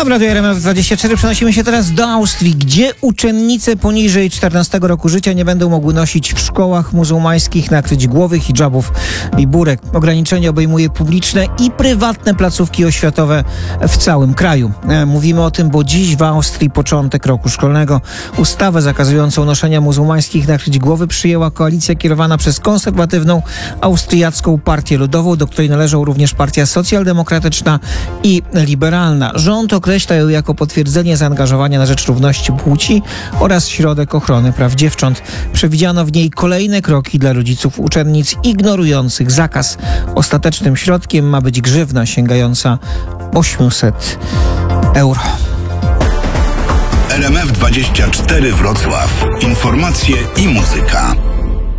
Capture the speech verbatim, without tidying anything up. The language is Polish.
W Radiu R M F dwadzieścia cztery przenosimy się teraz do Austrii, gdzie uczennice poniżej czternastego roku życia nie będą mogły nosić w szkołach muzułmańskich nakryć głowy, hijabów i burek. Ograniczenie obejmuje publiczne i prywatne placówki oświatowe w całym kraju. Mówimy o tym, bo dziś w Austrii początek roku szkolnego. Ustawę zakazującą noszenia muzułmańskich nakryć głowy przyjęła koalicja kierowana przez konserwatywną austriacką Partię Ludową, do której należą również Partia Socjaldemokratyczna i Liberalna. Rząd określa ją jako potwierdzenie zaangażowania na rzecz równości płci oraz środek ochrony praw dziewcząt. Przewidziano w niej kolejne kroki dla rodziców uczennic ignorujących zakaz. Ostatecznym środkiem ma być grzywna sięgająca osiemset euro. R M F dwadzieścia cztery Wrocław. Informacje i muzyka.